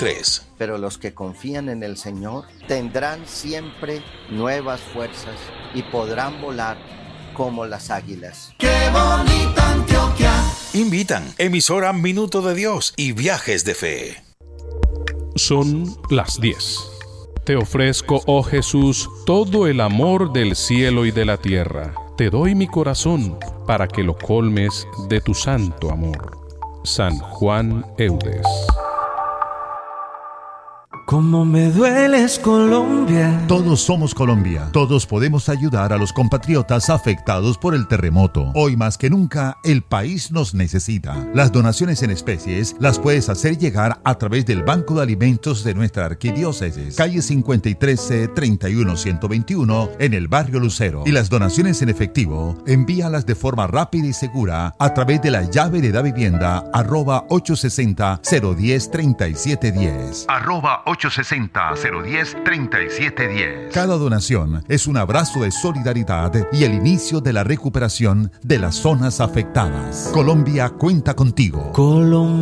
23. Pero los que confían en el Señor tendrán siempre nuevas fuerzas y podrán volar como las águilas. ¡Qué bonita Antioquia! Invitan emisora Minuto de Dios y Viajes de Fe. Son las 10. Te ofrezco, oh Jesús, todo el amor del cielo y de la tierra. Te doy mi corazón para que lo colmes de tu santo amor. San Juan Eudes. Cómo me dueles, Colombia. Todos somos Colombia. Todos podemos ayudar a los compatriotas afectados por el terremoto. Hoy más que nunca, el país nos necesita. Las donaciones en especies las puedes hacer llegar a través del Banco de Alimentos de nuestra arquidiócesis, calle 53C 31121, en el barrio Lucero. Y las donaciones en efectivo, envíalas de forma rápida y segura a través de la llave de Davivienda @860-010-3710. @860-010-3710. Cada donación es un abrazo de solidaridad y el inicio de la recuperación de las zonas afectadas. Colombia cuenta contigo. Colombia.